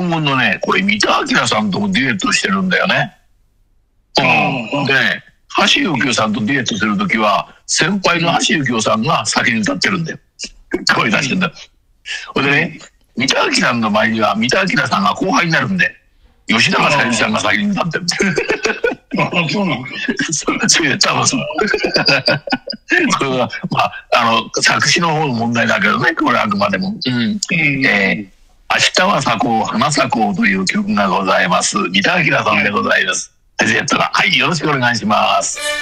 本物のね、これ三田明さんともデュエットしてるんだよね。で、橋幸夫さんとデュエットするときは、先輩の橋幸夫さんが先に歌ってるんだよ。声出してんだ。ほんでね、三田明さんの前には三田明さんが後輩になるんで、吉永小百合さんが先に歌ってる。 そうなんだ。 そういう多分そう。これは、まあ、作詞の方の問題だけどね、これはあくまでも。明日は咲こう、花咲こうという曲がございます。三田明さんでございます。はい、よろしくお願いします。